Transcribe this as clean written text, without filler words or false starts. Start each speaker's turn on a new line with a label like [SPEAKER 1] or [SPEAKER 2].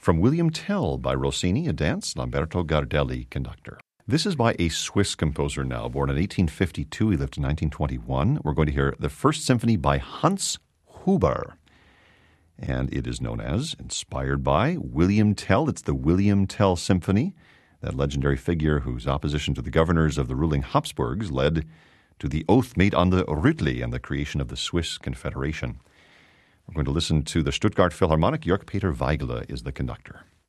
[SPEAKER 1] From William Tell by Rossini, a dance, Lamberto Gardelli, conductor. This is by a Swiss composer now, born in 1852. He lived in 1921. We're going to hear the First Symphony by Hans Huber. And it is known as, inspired by, William Tell. It's the William Tell Symphony, that legendary figure whose opposition to the governors of the ruling Habsburgs led to the oath made on the Rütli and the creation of the Swiss Confederation. We're going to listen to the Stuttgart Philharmonic. Jörg Peter Weigele is the conductor.